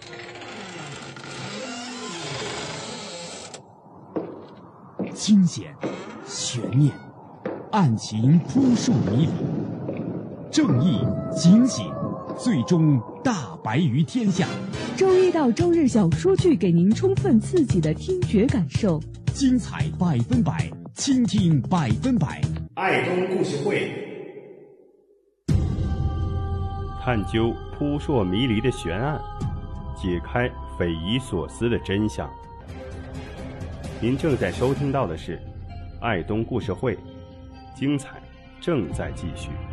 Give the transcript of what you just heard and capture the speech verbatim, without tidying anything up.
惊险、悬念、案情扑朔迷离，正义、警醒，最终大白于天下。 周一到周日小说剧给您充分刺激的听觉感受， 精彩百分百，倾听百分百。 爱东故事会， 探究扑朔迷离的悬案，解开匪夷所思的真相。您正在收听到的是爱东故事会，精彩正在继续。